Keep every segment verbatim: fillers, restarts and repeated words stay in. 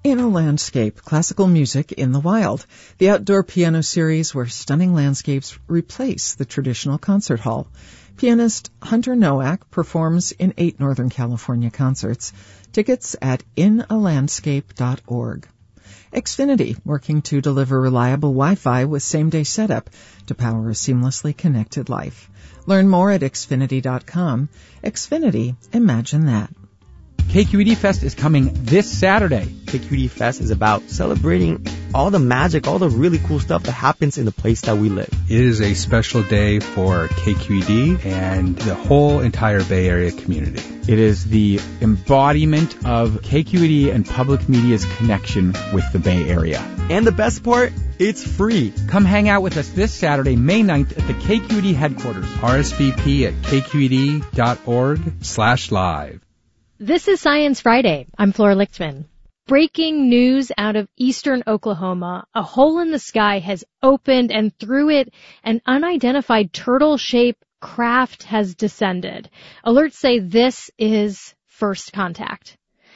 In a Landscape, classical music in the wild, the outdoor piano series where stunning landscapes replace the traditional concert hall. Pianist Hunter Nowak performs in eight Northern California concerts. Tickets at in a landscape dot org. Xfinity, working to deliver reliable Wi-Fi with same-day setup to power a seamlessly connected life. Learn more at xfinity dot com. Xfinity, imagine that. K Q E D Fest is coming this Saturday. K Q E D Fest is about celebrating all the magic, all the really cool stuff that happens in the place that we live. It is a special day for K Q E D and the whole entire Bay Area community. It is the embodiment of K Q E D and public media's connection with the Bay Area. And the best part, it's free. Come hang out with us this Saturday, May ninth at the K Q E D headquarters. R S V P at k q e d dot org slash live. This is Science Friday. I'm Flora Lichtman. Breaking news out of eastern Oklahoma. A hole in the sky has opened, and through it, an unidentified turtle-shaped craft has descended. Alerts say this is first contact.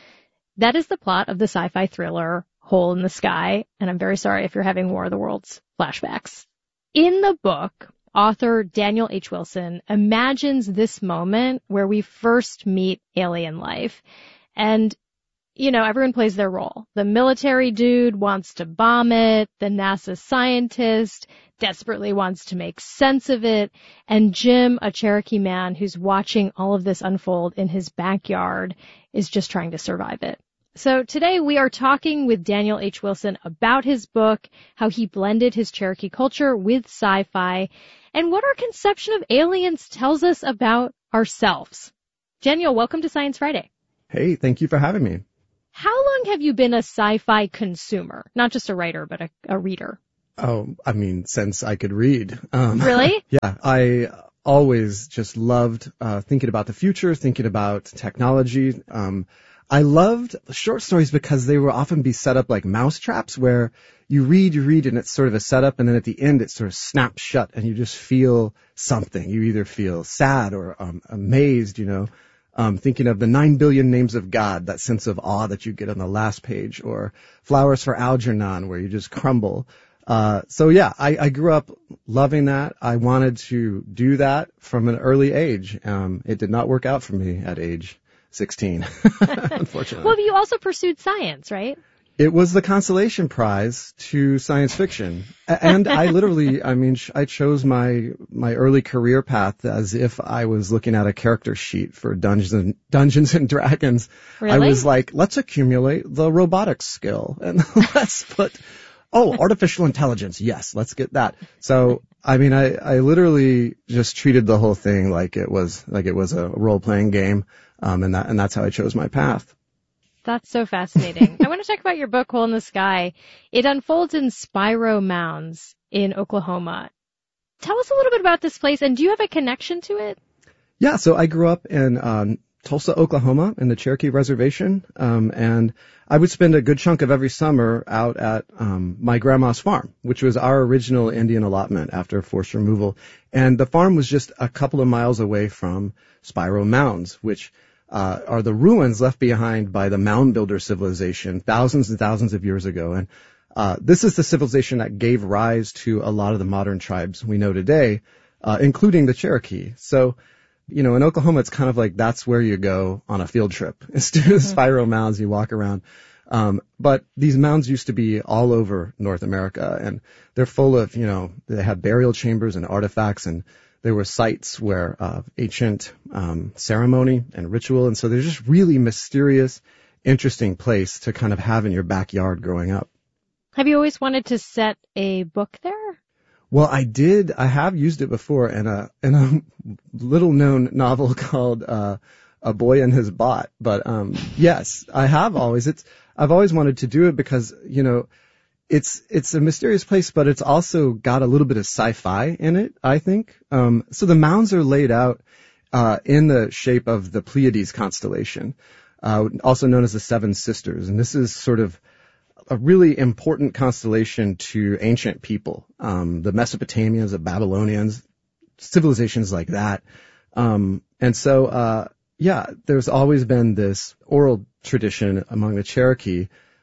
That is the plot of the sci-fi thriller Hole in the Sky, and I'm very sorry if you're having War of the Worlds flashbacks. In the book, author Daniel H. Wilson imagines this moment where we first meet alien life. And, you know, everyone plays their role. The military dude wants to bomb it. The NASA scientist desperately wants to make sense of it. And Jim, a Cherokee man who's watching all of this unfold in his backyard, is just trying to survive it. So today we are talking with Daniel H. Wilson about his book, how he blended his Cherokee culture with sci-fi, and what our conception of aliens tells us about ourselves. Daniel, welcome to Science Friday. Hey, thank you for having me. How long have you been a sci-fi consumer? Not just a writer, but a, a reader. Oh, I mean, since I could read. Um, really? Yeah, I always just loved uh, thinking about the future, thinking about technology. Um, I loved short stories because they would often be set up like mouse traps where you read, you read, and it's sort of a setup, and then at the end it sort of snaps shut, and you just feel something. You either feel sad or um, amazed, you know, um, thinking of the nine billion names of God, that sense of awe that you get on the last page, or Flowers for Algernon, where you just crumble. Uh, so yeah, I, I grew up loving that. I wanted to do that from an early age. Um, it did not work out for me at age sixteen, unfortunately. Well, you also pursued science, right? It was the consolation prize to science fiction. And I literally, I mean, I chose my, my early career path as if I was looking at a character sheet for Dungeons and, Dungeons and Dragons. Really? I was like, let's accumulate the robotics skill and let's put, oh, artificial intelligence. Yes, let's get that. So, I mean, I, I literally just treated the whole thing like it was, like it was a role-playing game. Um, and that, and that's how I chose my path. That's so fascinating. I want to talk about your book, Hole in the Sky. It unfolds in Spiro Mounds in Oklahoma. Tell us a little bit about this place, and do you have a connection to it? Yeah, so I grew up in um, Tulsa, Oklahoma, in the Cherokee Reservation, um, and I would spend a good chunk of every summer out at um, my grandma's farm, which was our original Indian allotment after forced removal. And the farm was just a couple of miles away from Spiro Mounds, which Uh, are the ruins left behind by the mound builder civilization thousands and thousands of years ago. And uh, this is the civilization that gave rise to a lot of the modern tribes we know today, uh, including the Cherokee. So, you know, in Oklahoma, it's kind of like that's where you go on a field trip. It's to the Spiro Mounds, you walk around. Um, but these mounds used to be all over North America, and they're full of, you know, they have burial chambers and artifacts, and there were sites where uh, ancient um, ceremony and ritual, and so they're just really mysterious, interesting place to kind of have in your backyard growing up. Have you always wanted to set a book there? Well, I did. I have used it before in a in a little-known novel called uh, A Boy and His Bot. But um, yes, I have always. It's I've always wanted to do it because, you know, It's it's a mysterious place, but it's also got a little bit of sci-fi in it, I think. Um, so the mounds are laid out uh, in the shape of the Pleiades constellation, uh, also known as the Seven Sisters. And this is sort of a really important constellation to ancient people, um, the Mesopotamians, the Babylonians, civilizations like that. Um, and so, uh, yeah, there's always been this oral tradition among the Cherokee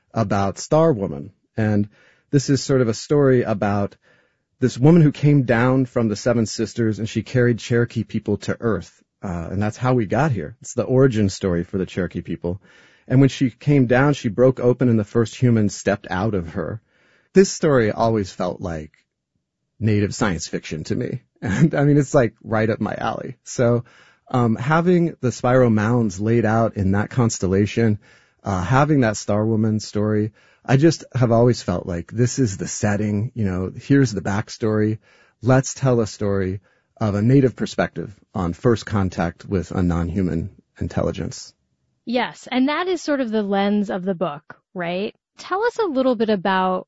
about Star Woman. And this is sort of a story about this woman who came down from the Seven Sisters, and she carried Cherokee people to Earth. Uh, and that's how we got here. It's the origin story for the Cherokee people. And when she came down, she broke open and the first humans stepped out of her. This story always felt like native science fiction to me. And I mean, it's like right up my alley. So, um, having the Spiro Mounds laid out in that constellation, uh, having that Star Woman story, I just have always felt like this is the setting, you know, here's the backstory. Let's tell a story of a native perspective on first contact with a non-human intelligence. Yes, and that is sort of the lens of the book, right? Tell us a little bit about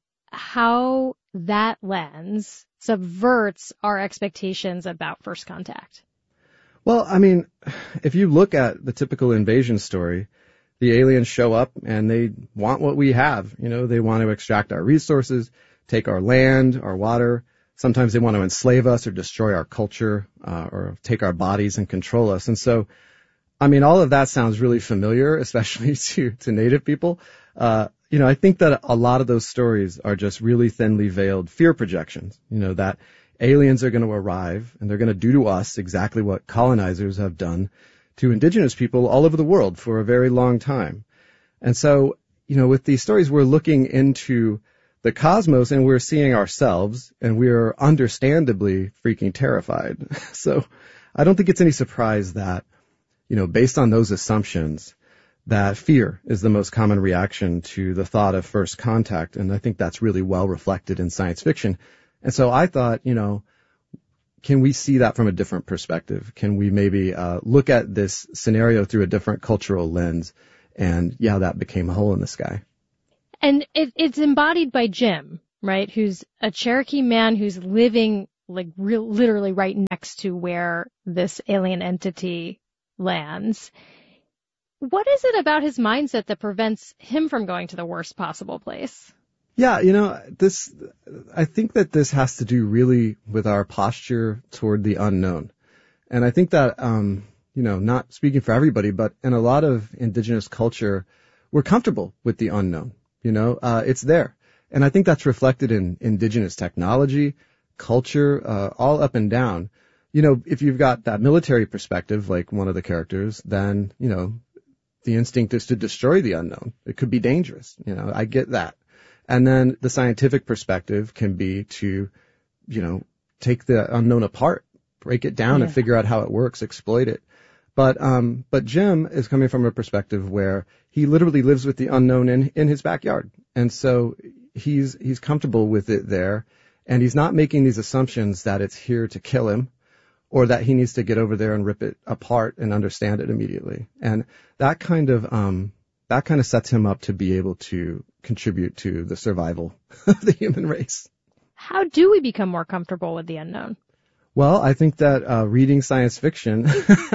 how that lens subverts our expectations about first contact. Well, I mean, if you look at the typical invasion story, the aliens show up and they want what we have. You know, they want to extract our resources, take our land, our water. Sometimes they want to enslave us or destroy our culture, uh, or take our bodies and control us. And so, I mean, all of that sounds really familiar, especially to, to Native people. Uh, you know, I think that a lot of those stories are just really thinly veiled fear projections, you know, that aliens are going to arrive and they're going to do to us exactly what colonizers have done to indigenous people all over the world for a very long time. And so, you know, with these stories, we're looking into the cosmos and we're seeing ourselves, and we're understandably freaking terrified. So I don't think it's any surprise that, you know, based on those assumptions, that fear is the most common reaction to the thought of first contact. And I think that's really well reflected in science fiction. And so I thought, you know, can we see that from a different perspective? Can we maybe uh, look at this scenario through a different cultural lens? And yeah, that became a hole in the sky. And it, it's embodied by Jim, right? Who's a Cherokee man who's living like real, literally right next to where this alien entity lands. What is it about his mindset that prevents him from going to the worst possible place? Yeah, you know, this, I think that this has to do really with our posture toward the unknown. And I think that, um, you know, not speaking for everybody, but in a lot of indigenous culture, we're comfortable with the unknown. You know, uh, it's there. And I think that's reflected in indigenous technology, culture, uh, all up and down. You know, if you've got that military perspective, like one of the characters, then, you know, the instinct is to destroy the unknown. It could be dangerous. You know, I get that. And then the scientific perspective can be to, you know, take the unknown apart, break it down, yeah, and figure out how it works, exploit it. But, um, but Jim is coming from a perspective where he literally lives with the unknown in, in his backyard. And so he's, he's comfortable with it there. And he's not making these assumptions that it's here to kill him, or that he needs to get over there and rip it apart and understand it immediately. And that kind of, um, that kind of sets him up to be able to contribute to the survival of the human race. How do we become more comfortable with the unknown? Well, I think that uh, reading science fiction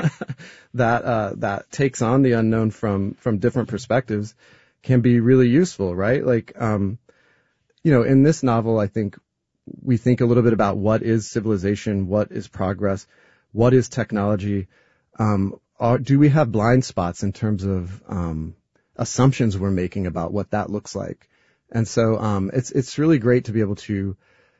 that uh, that takes on the unknown from from different perspectives can be really useful, right? Like, um, you know, in this novel, I think we think a little bit about what is civilization, what is progress, what is technology. Um, are, do we have blind spots in terms of um, assumptions we're making about what that looks like? And so um, it's it's really great to be able to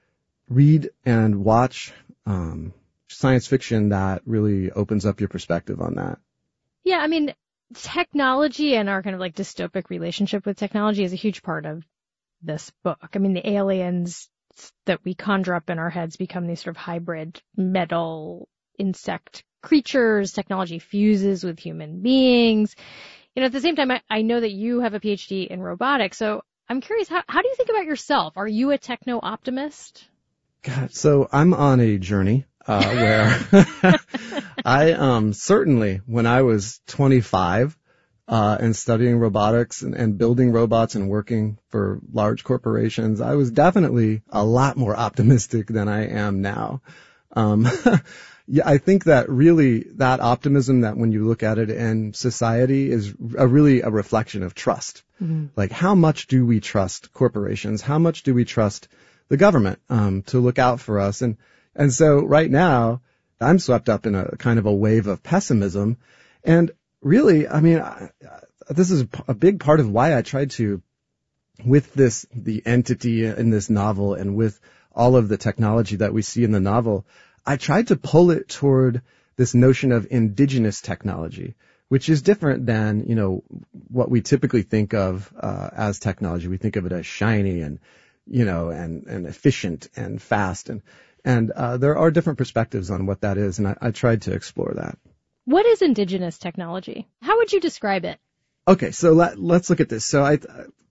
read and watch um, science fiction that really opens up your perspective on that. Yeah, I mean, technology and our kind of like dystopic relationship with technology is a huge part of this book. I mean, the aliens that we conjure up in our heads become these sort of hybrid metal insect creatures. Technology fuses with human beings. You know, at the same time, I, I know that you have a P H D in robotics, so I'm curious, how, how do you think about yourself? Are you a techno-optimist? God, so I'm on a journey uh, where I um, certainly, when I was twenty-five uh, and studying robotics and, and building robots and working for large corporations, I was definitely a lot more optimistic than I am now. Um, yeah, I think that really that optimism that when you look at it in society is a, really a reflection of trust. Mm-hmm. Like, how much do we trust corporations? How much do we trust the government um, to look out for us? And and so right now, I'm swept up in a kind of a wave of pessimism. And really, I mean, I, this is a big part of why I tried to with this, the entity in this novel and with all of the technology that we see in the novel, I tried to pull it toward this notion of indigenous technology, which is different than, you know, what we typically think of uh, as technology. We think of it as shiny and, you know, and, and efficient and fast. And, and uh, there are different perspectives on what that is, and I, I tried to explore that. What is indigenous technology? How would you describe it? Okay, so let, let's look at this. So I,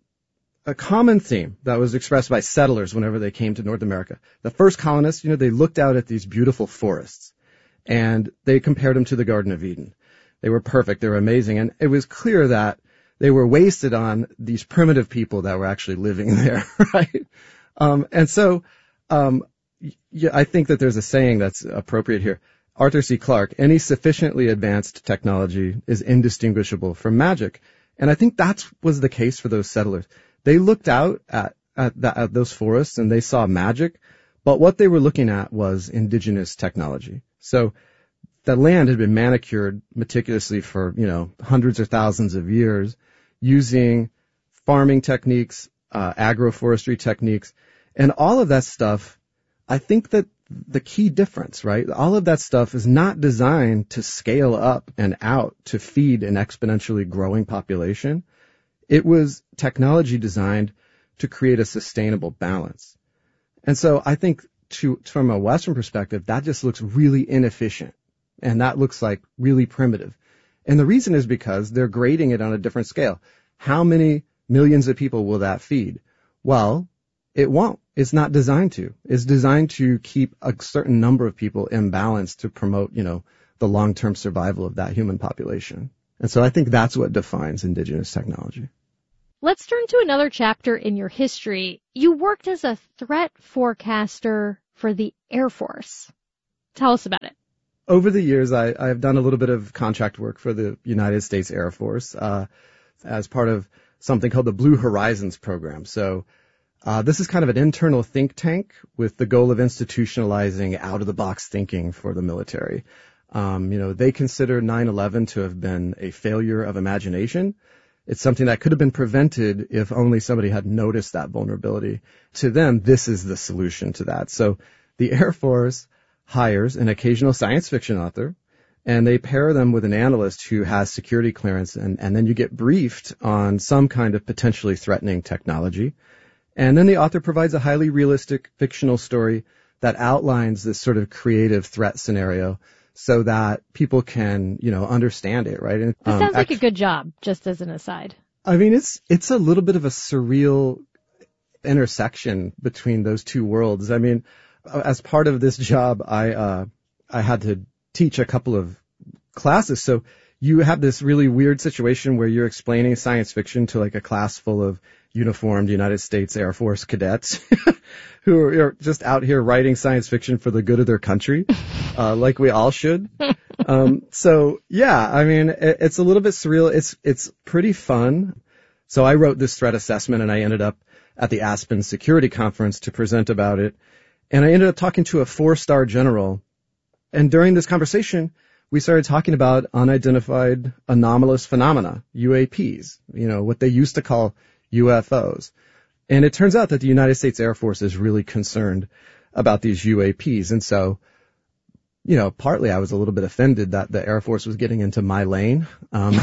a common theme that was expressed by settlers whenever they came to North America. The first colonists, you know, they looked out at these beautiful forests, and they compared them to the Garden of Eden. They were perfect. They were amazing. And it was clear that they were wasted on these primitive people that were actually living there, right? Um, and so, um, yeah, I think that there's a saying that's appropriate here. Arthur C. Clarke, any sufficiently advanced technology is indistinguishable from magic. And I think that was the case for those settlers. They looked out at, at, the, at those forests and they saw magic, but what they were looking at was indigenous technology. So the land had been manicured meticulously for, you know, hundreds or thousands of years using farming techniques, uh, agroforestry techniques, and all of that stuff. I think that the key difference, right? All of that stuff is not designed to scale up and out to feed an exponentially growing population. It was technology designed to create a sustainable balance. And so I think to, from a Western perspective, that just looks really inefficient. And that looks like really primitive. And the reason is because they're grading it on a different scale. How many millions of people will that feed? Well, it won't. It's not designed to. It's designed to keep a certain number of people in balance to promote, you know, the long-term survival of that human population. And so I think that's what defines indigenous technology. Let's turn to another chapter in your history. You worked as a threat forecaster for the Air Force. Tell us about it. Over the years, I, I've done a little bit of contract work for the United States Air Force uh, as part of something called the Blue Horizons program. So uh, this is kind of an internal think tank with the goal of institutionalizing out-of-the-box thinking for the military. Um, you know, they consider nine eleven to have been a failure of imagination. It's something that could have been prevented if only somebody had noticed that vulnerability. To them, this is the solution to that. So the Air Force hires an occasional science fiction author, and they pair them with an analyst who has security clearance, and, and then you get briefed on some kind of potentially threatening technology. And then the author provides a highly realistic fictional story that outlines this sort of creative threat scenario so that people can, you know, understand it, right? And, this um, sounds like act- a good job, just as an aside. I mean, it's it's a little bit of a surreal intersection between those two worlds. I mean, as part of this job, I uh, I had to teach a couple of classes. So you have this really weird situation where you're explaining science fiction to like a class full of uniformed United States Air Force cadets who are just out here writing science fiction for the good of their country, uh, like we all should. Um, so yeah, I mean, it, it's a little bit surreal. It's it's pretty fun. So I wrote this threat assessment, and I ended up at the Aspen Security Conference to present about it. And I ended up talking to a four-star general. And during this conversation, we started talking about unidentified anomalous phenomena, U A Ps, you know, what they used to call U F Os. And it turns out that the United States Air Force is really concerned about these U A Ps. And so, you know, partly I was a little bit offended that the Air Force was getting into my lane. Um,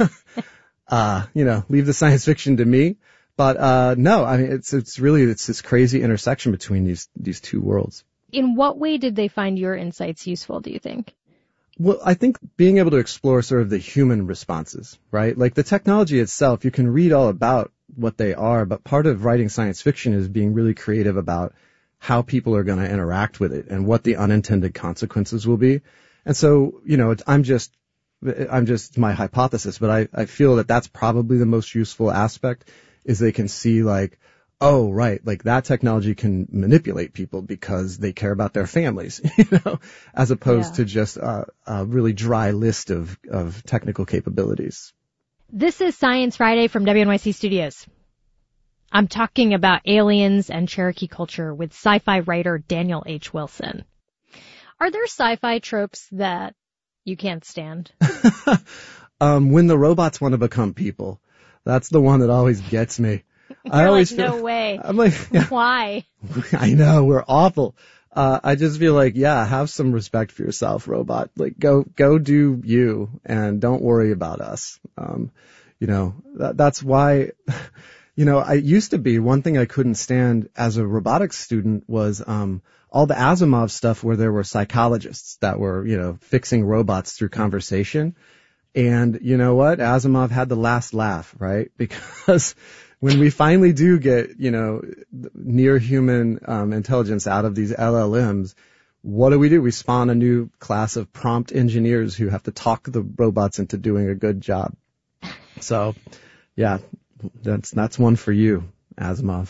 uh, you know, leave the science fiction to me. But uh no, I mean, it's it's really, it's this crazy intersection between these these two worlds. In what way did they find your insights useful, do you think? Well, I think being able to explore sort of the human responses, right? Like the technology itself, you can read all about what they are, but part of writing science fiction is being really creative about how people are going to interact with it and what the unintended consequences will be. And so, you know, it's, I'm just, I'm just my hypothesis, but I, I feel that that's probably the most useful aspect, is they can see like, oh, right, like that technology can manipulate people because they care about their families, you know, as opposed yeah. to just uh, a really dry list of, of technical capabilities. This is Science Friday from W N Y C Studios. I'm talking about aliens and Cherokee culture with sci-fi writer Daniel H. Wilson. Are there sci-fi tropes that you can't stand? um, when the robots want to become people, that's the one that always gets me. I You're always like, feel, no way. I'm like, yeah, Why? I know, we're awful. Uh, I just feel like, yeah, have some respect for yourself, robot. Like, go, go do you and don't worry about us. Um, you know, that, that's why, you know, I used to be, one thing I couldn't stand as a robotics student was, um, all the Asimov stuff where there were psychologists that were, you know, fixing robots through conversation. And you know what? Asimov had the last laugh, right? Because when we finally do get, you know, near human um, intelligence out of these L L Ms, what do we do? We spawn a new class of prompt engineers who have to talk the robots into doing a good job. So, yeah, that's that's one for you, Asimov.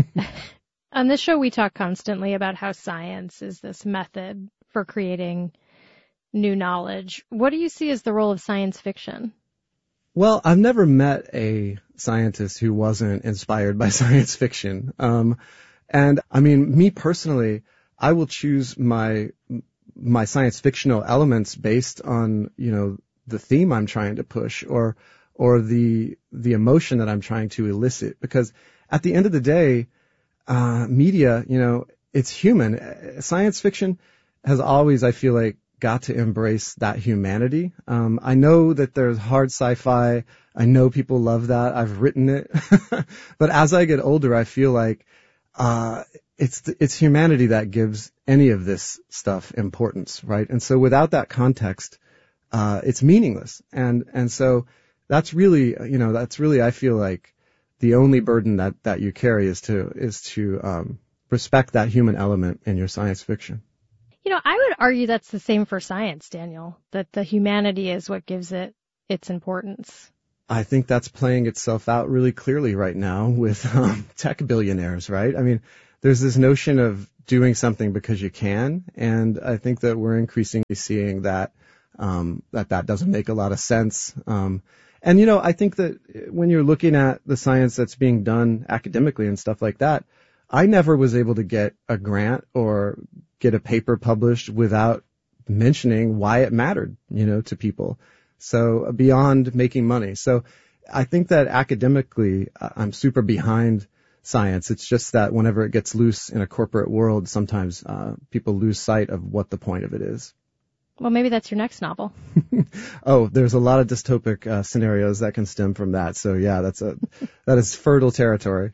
On this show, we talk constantly about how science is this method for creating new knowledge. What do you see as the role of science fiction? Well, I've never met a scientist who wasn't inspired by science fiction. Um, and I mean, me personally, I will choose my my science fictional elements based on, you know, the theme I'm trying to push or or the the emotion that I'm trying to elicit. Because at the end of the day, uh, media, you know, it's human. Science fiction has always, I feel like, got to embrace that humanity. Um, I know that there's hard sci-fi. I know people love that. I've written it. But as I get older, I feel like, uh, it's, the, it's humanity that gives any of this stuff importance, right? And so without that context, uh, it's meaningless. And, and so that's really, you know, that's really, I feel like the only burden that, that you carry is to, is to, um, respect that human element in your science fiction. You know, I would argue that's the same for science, Daniel, that the humanity is what gives it its importance. I think that's playing itself out really clearly right now with um, tech billionaires, right? I mean, there's this notion of doing something because you can, and I think that we're increasingly seeing that um, that that doesn't make a lot of sense. Um, and, you know, I think that when you're looking at the science that's being done academically and stuff like that, I never was able to get a grant or get a paper published without mentioning why it mattered, you know, to people. So beyond making money. So I think that academically, I'm super behind science. It's just that whenever it gets loose in a corporate world, sometimes uh, people lose sight of what the point of it is. Well, maybe that's your next novel. Oh, there's a lot of dystopic uh, scenarios that can stem from that. So yeah, that's a that is fertile territory.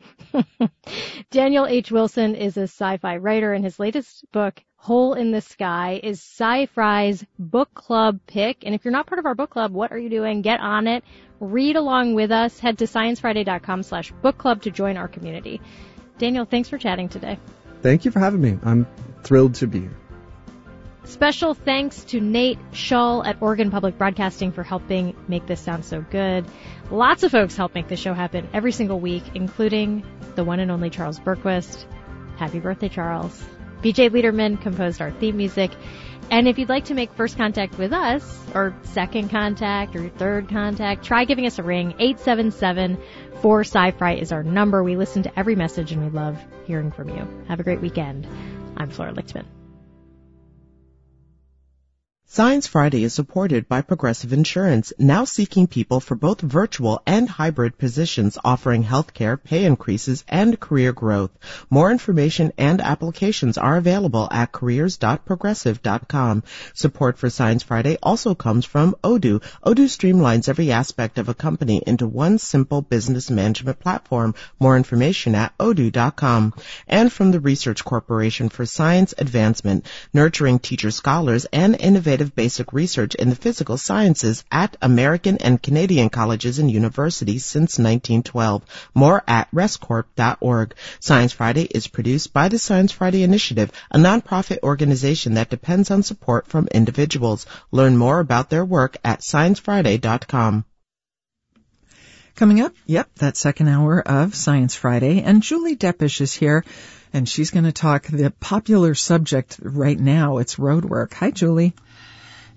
Daniel H. Wilson is a sci-fi writer, and his latest book, Hole in the Sky, is Sci-Fri's book club pick. And if you're not part of our book club, what are you doing? Get on it. Read along with us. Head to sciencefriday.com slash book club to join our community. Daniel, thanks for chatting today. Thank you for having me. I'm thrilled to be here. Special thanks to Nate Shull at Oregon Public Broadcasting for helping make this sound so good. Lots of folks help make this show happen every single week, including the one and only Charles Berquist. Happy birthday, Charles. B J Liederman composed our theme music. And if you'd like to make first contact with us, or second contact, or third contact, try giving us a ring. eight seven seven, four, sci-fi is our number. We listen to every message, and we love hearing from you. Have a great weekend. I'm Flora Lichtman. Science Friday is supported by Progressive Insurance, now seeking people for both virtual and hybrid positions offering healthcare, pay increases, and career growth. More information and applications are available at careers dot progressive dot com. Support for Science Friday also comes from Odoo. Odoo streamlines every aspect of a company into one simple business management platform. More information at odoo dot com. And from the Research Corporation for Science Advancement, nurturing teacher scholars and innovative basic research in the physical sciences at American and Canadian colleges and universities since nineteen twelve. More at rescorp dot org. Science Friday is produced by the Science Friday Initiative, a nonprofit organization that depends on support from individuals. Learn more about their work at science friday dot com. Coming up, yep, that second hour of Science Friday, and Julie Deppisch is here, and she's going to talk the popular subject right now. It's road work. Hi, Julie.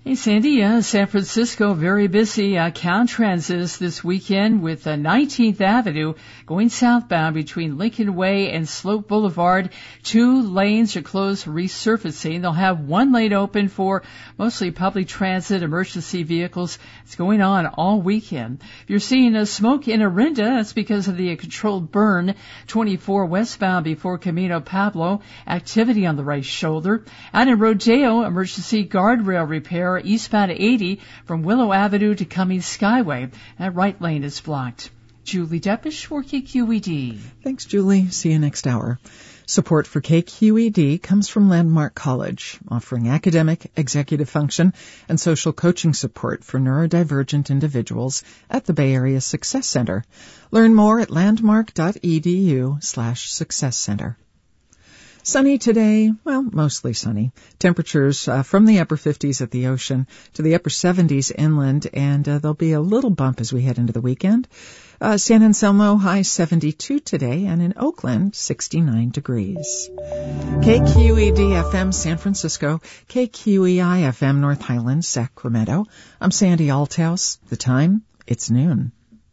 Hey, Sandy. Uh, San Francisco, very busy. Uh, Caltrans is this weekend with uh, nineteenth Avenue going southbound between Lincoln Way and Slope Boulevard. Two lanes are closed for resurfacing. They'll have one lane open for mostly public transit, emergency vehicles. It's going on all weekend. If you're seeing uh, smoke in Orinda, that's because of the uh, controlled burn. twenty-four westbound before Camino Pablo. Activity on the right shoulder. Out in Rodeo, emergency guardrail repair eastbound eighty from Willow Avenue to Cummings Skyway. That right lane is blocked. Julie Deppish for K Q E D. Thanks, Julie. See you next hour. Support for K Q E D comes from Landmark College, offering academic, executive function, and social coaching support for neurodivergent individuals at the Bay Area Success Center. Learn more at landmark.edu slash success center. Sunny today, well, mostly sunny. Temperatures uh, from the upper fifties at the ocean to the upper seventies inland, and uh, there'll be a little bump as we head into the weekend. Uh, San Anselmo, high seventy-two today, and in Oakland, sixty-nine degrees. K Q E D F M San Francisco, K Q E I F M North Highlands, Sacramento. I'm Sandy Althouse. The time, it's noon.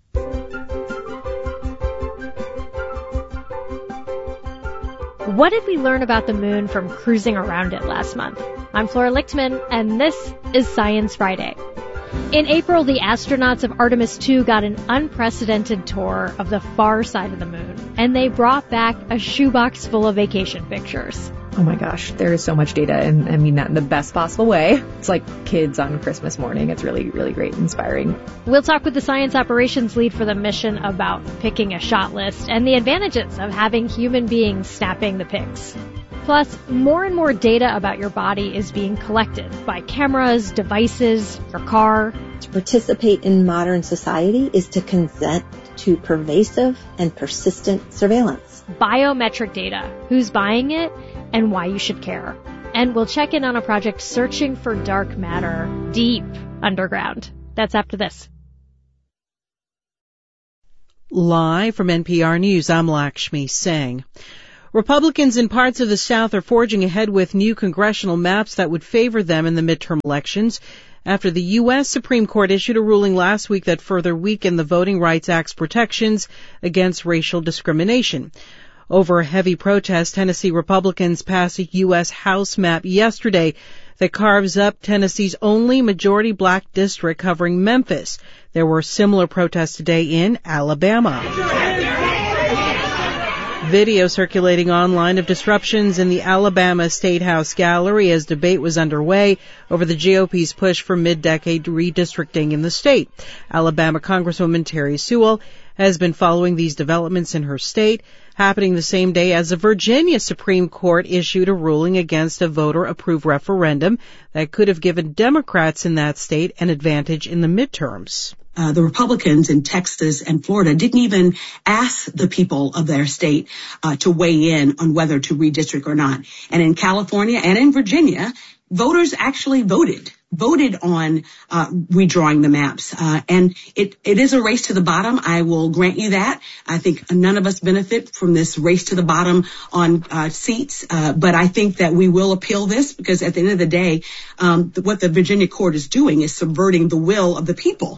What did we learn about the moon from cruising around it last month? I'm Flora Lichtman, and this is Science Friday. In April, the astronauts of Artemis two got an unprecedented tour of the far side of the moon, and they brought back a shoebox full of vacation pictures. Oh my gosh, there is so much data, and I mean that in the best possible way. It's like kids on Christmas morning. It's really, really great and inspiring. We'll talk with the science operations lead for the mission about picking a shot list and the advantages of having human beings snapping the pics. Plus, more and more data about your body is being collected by cameras, devices, your car. To participate in modern society is to consent to pervasive and persistent surveillance. Biometric data, who's buying it, and why you should care. And we'll check in on a project searching for dark matter deep underground. That's after this. Live from N P R News, I'm Lakshmi Singh. Republicans in parts of the South are forging ahead with new congressional maps that would favor them in the midterm elections after the U S Supreme Court issued a ruling last week that further weakened the Voting Rights Act's protections against racial discrimination. Over a heavy protest, Tennessee Republicans passed a U S House map yesterday that carves up Tennessee's only majority black district covering Memphis. There were similar protests today in Alabama. Video circulating online of disruptions in the Alabama State House gallery as debate was underway over the G O P's push for mid-decade redistricting in the state. Alabama Congresswoman Terry Sewell has been following these developments in her state, happening the same day as the Virginia Supreme Court issued a ruling against a voter-approved referendum that could have given Democrats in that state an advantage in the midterms. Uh, the Republicans in Texas and Florida didn't even ask the people of their state uh, to weigh in on whether to redistrict or not. And in California and in Virginia, voters actually voted, voted on uh, redrawing the maps. Uh, and it, it is a race to the bottom. I will grant you that. I think none of us benefit from this race to the bottom on uh, seats. Uh, but I think that we will appeal this because at the end of the day, um, what the Virginia court is doing is subverting the will of the people.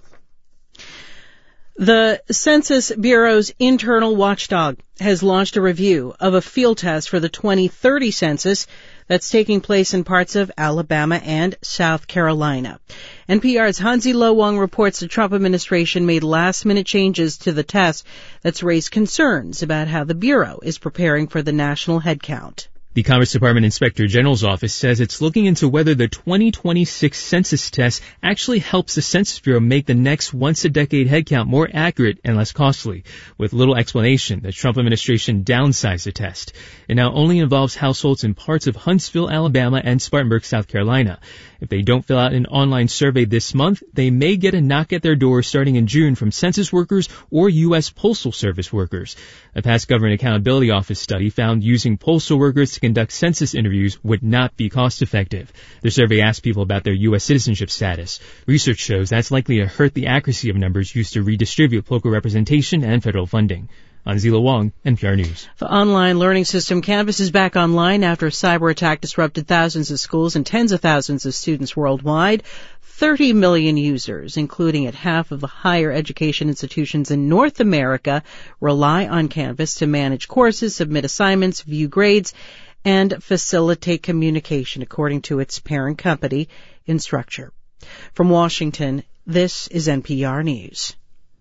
The Census Bureau's internal watchdog has launched a review of a field test for the twenty thirty census that's taking place in parts of Alabama and South Carolina. N P R's Hansi Lo Wang reports the Trump administration made last-minute changes to the test that's raised concerns about how the Bureau is preparing for the national headcount. The Commerce Department Inspector General's office says it's looking into whether the twenty twenty-six census test actually helps the Census Bureau make the next once-a-decade headcount more accurate and less costly. With little explanation, the Trump administration downsized the test. It now only involves households in parts of Huntsville, Alabama, and Spartanburg, South Carolina. If they don't fill out an online survey this month, they may get a knock at their door starting in June from census workers or U S Postal Service workers. A past Government Accountability Office study found using postal workers to conduct census interviews would not be cost-effective. The survey asked people about their U S citizenship status. Research shows that's likely to hurt the accuracy of numbers used to redistribute local representation and federal funding. I'm Zila Wong, N P R News. The online learning system Canvas is back online after a cyber attack disrupted thousands of schools and tens of thousands of students worldwide. thirty million users, including at half of the higher education institutions in North America, rely on Canvas to manage courses, submit assignments, view grades, and facilitate communication, according to its parent company, Instructure. From Washington, this is N P R News.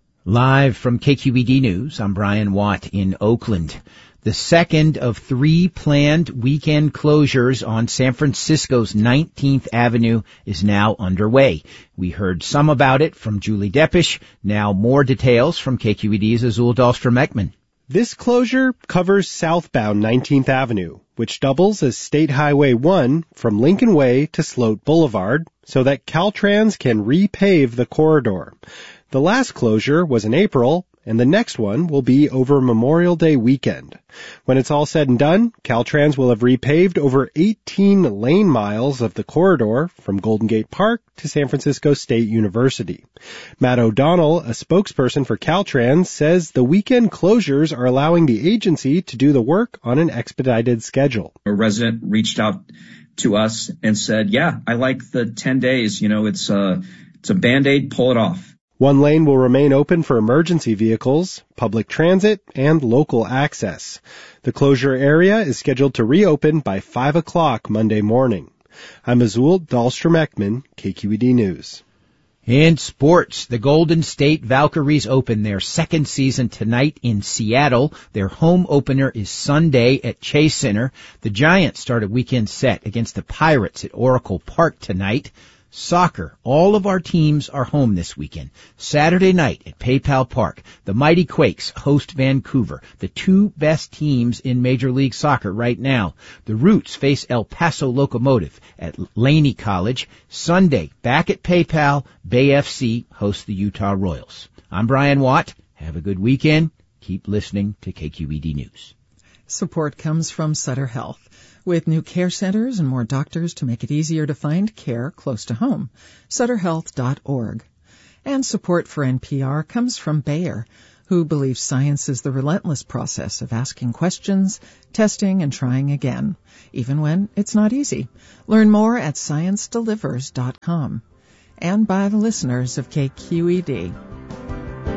Live from K Q E D News, I'm Brian Watt in Oakland. The second of three planned weekend closures on San Francisco's nineteenth Avenue is now underway. We heard some about it from Julie Deppisch. Now more details from K Q E D's Azul Dahlstrom-Ekman. This closure covers southbound nineteenth Avenue, which doubles as State Highway one from Lincoln Way to Sloat Boulevard, so that Caltrans can repave the corridor. The last closure was in April, and the next one will be over Memorial Day weekend. When it's all said and done, Caltrans will have repaved over eighteen lane miles of the corridor from Golden Gate Park to San Francisco State University. Matt O'Donnell, a spokesperson for Caltrans, says the weekend closures are allowing the agency to do the work on an expedited schedule. A resident reached out to us and said, yeah, I like the ten days. You know, it's a, it's a Band-Aid, pull it off. One lane will remain open for emergency vehicles, public transit, and local access. The closure area is scheduled to reopen by five o'clock Monday morning. I'm Azul Dahlstrom-Ekman, K Q E D News. In sports, the Golden State Valkyries open their second season tonight in Seattle. Their home opener is Sunday at Chase Center. The Giants start a weekend set against the Pirates at Oracle Park tonight. Soccer. All of our teams are home this weekend. Saturday night at PayPal Park, the Mighty Quakes host Vancouver, the two best teams in Major League Soccer right now. The Roots face El Paso Locomotive at Laney College. Sunday, back at PayPal, Bay F C hosts the Utah Royals. I'm Brian Watt. Have a good weekend. Keep listening to K Q E D News. Support comes from Sutter Health, with new care centers and more doctors to make it easier to find care close to home. Sutter Health dot org. And support for N P R comes from Bayer, who believes science is the relentless process of asking questions, testing, and trying again, even when it's not easy. Learn more at science delivers dot com. And by the listeners of K Q E D.